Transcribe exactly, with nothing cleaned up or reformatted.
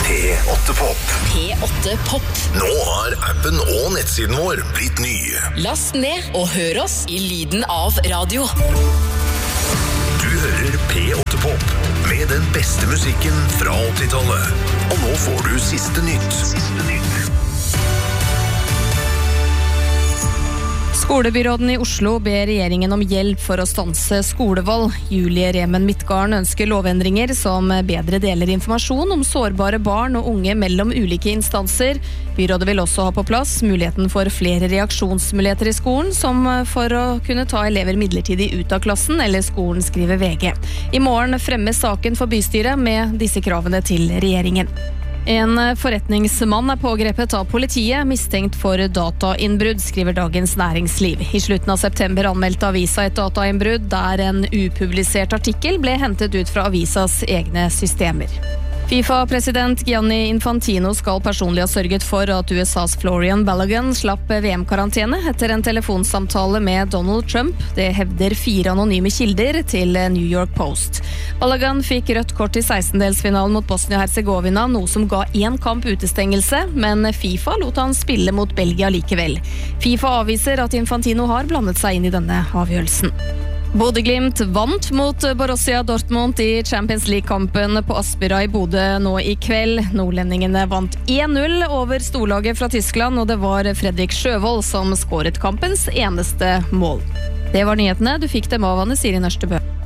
P åtte Pop. P åtte Pop. Nå har appen og nettsiden vår blitt ny. Last ned og hør oss i lyden av radio. Du hører P åtte Pop med den beste musikken fra åttitallet. Og nå får du siste nytt. Siste nytt. Skolebyråden i Oslo ber regjeringen om hjelp for å stanse skolevold. Julie Remen Midtgarden ønsker lovendringer som bedre deler informasjon om sårbare barn og unge mellom ulike instanser. Byrådet vil også ha på plass muligheten for flere reaksjonsmuligheter i skolen, som for å kunne ta elever midlertidig ut av klassen, eller skolen, skriver V G. I morgen fremmes saken for bystyret med disse kravene til regjeringen. En forretningsmann er pågrepet av politiet, mistenkt for datainnbrudd, skriver Dagens Næringsliv. I slutten av september anmeldte avisa et datainnbrudd der en upublisert artikkel ble hentet ut fra avisas egne systemer. FIFA-president Gianni Infantino skal personlig ha sørget for at U S A's Florian Balogun slapp V M-karantene etter en telefonsamtale med Donald Trump. Det hevder fire anonyme kilder til New York Post. Balogun fikk rødt kort i sekstendelsfinalen mot Bosnia-Herzegovina, noe som ga én kamp utestengelse, men FIFA lot han spille mot Belgia likevel. FIFA avviser at Infantino har blandet seg inn i denne avgjørelsen. Bodø/Glimt vant mot Borussia Dortmund i Champions League-kampen på Aspmyra i Bodø nå i kveld. Nordlendingene vant én null over storlaget fra Tyskland, og det var Fredrik Sjøvold som skåret kampens eneste mål. Det var nyhetene. Du fikk dem av Anne Siri Nørstebø.